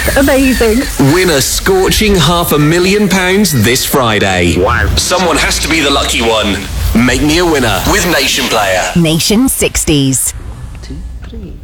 Amazing. Win a scorching £500,000 this Friday. Wow. Someone has to be the lucky one. Make me a winner with Nation Player. Nation 60s. 2, 3.